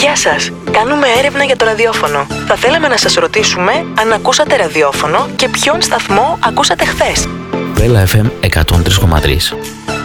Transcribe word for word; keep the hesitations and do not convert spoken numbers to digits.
Γεια σας! Κάνουμε έρευνα για το ραδιόφωνο. Θα θέλαμε να σας ρωτήσουμε αν ακούσατε ραδιόφωνο και ποιον σταθμό ακούσατε χθες. Βέλα εφ εμ εκατόν τρία κόμμα τρία.